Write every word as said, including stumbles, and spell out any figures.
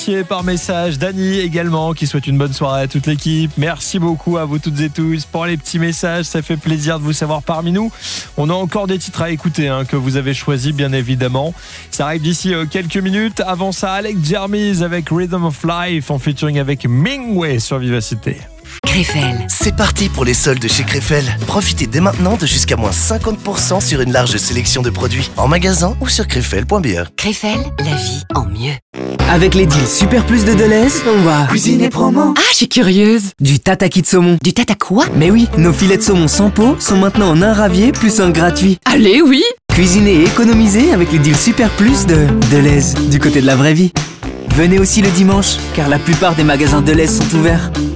Par message, Dany également qui souhaite une bonne soirée à toute l'équipe. Merci beaucoup à vous toutes et tous pour les petits messages, ça fait plaisir de vous savoir parmi nous. On a encore des titres à écouter hein, que vous avez choisis bien évidemment. Ça arrive d'ici euh, quelques minutes. Avant ça, Alex Jermis avec Rhythm of Life en featuring avec Mingway sur Vivacité. Krefel. C'est parti pour les soldes chez Krefel. Profitez dès maintenant de jusqu'à moins cinquante pour cent sur une large sélection de produits en magasin ou sur krefel point b e. Krefel, la vie en mieux. Avec les deals Super Plus de Deleuze, on va cuisiner promo. Ah, je suis curieuse. Du tataki de saumon. Du tata quoi? Mais oui, nos filets de saumon sans peau sont maintenant en un ravier plus un gratuit. Allez, oui. Cuisiner et économiser avec les deals Super Plus de Deleuze, du côté de la vraie vie. Venez aussi le dimanche, car la plupart des magasins Deleuze sont ouverts.